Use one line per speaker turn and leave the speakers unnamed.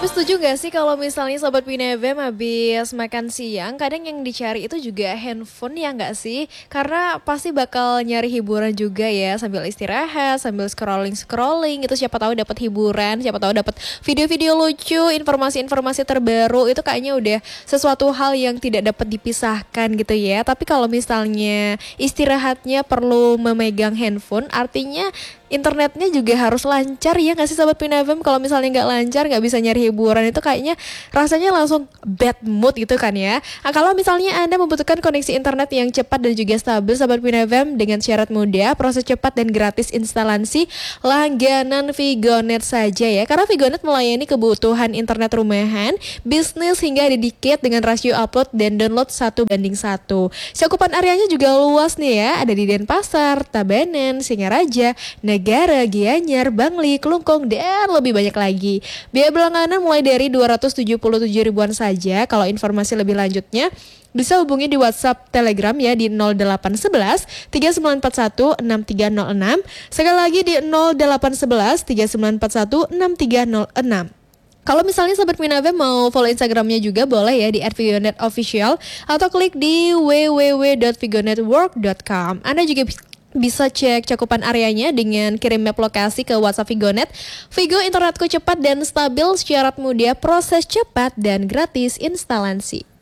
Tapi setuju gak sih kalau misalnya Sobat Pinevem habis makan siang, kadang yang dicari itu juga handphone ya gak sih? Karena pasti bakal nyari hiburan juga ya, sambil istirahat, sambil scrolling-scrolling, itu siapa tahu dapat hiburan, siapa tahu dapat video-video lucu, informasi-informasi terbaru, itu kayaknya udah sesuatu hal yang tidak dapat dipisahkan gitu ya. Tapi kalau misalnya istirahatnya perlu memegang handphone, artinya internetnya juga harus lancar ya nggak sih Sobat Pinavem? Kalau misalnya nggak lancar, nggak bisa nyari hiburan, itu kayaknya rasanya langsung bad mood gitu kan ya. Nah, kalau misalnya Anda membutuhkan koneksi internet yang cepat dan juga stabil Sobat Pinavem dengan syarat mudah, proses cepat dan gratis instalasi, langganan Vigonet saja ya. Karena Vigonet melayani kebutuhan internet rumahan, bisnis hingga dedicate dengan rasio upload dan download 1:1. Cakupan areanya juga luas nih ya, ada di Denpasar, Tabanan, Singaraja, Negara, Gianyar, Bangli, Kelungkung, dan lebih banyak lagi. Biaya berlangganan mulai dari 277 ribuan saja. Kalau informasi lebih lanjutnya bisa hubungi di WhatsApp Telegram ya di 0811 3941 6306. Sekali lagi di 0811 3941 6306. Kalau misalnya Sobat Pinavem mau follow Instagramnya juga boleh ya di @vigonetofficial atau klik di www.vigonetwork.com. Anda juga bisa cek cakupan areanya dengan kirim map lokasi ke WhatsApp Vigonet. Vigo, internetku cepat dan stabil, syarat mudah, proses cepat dan gratis instalasi.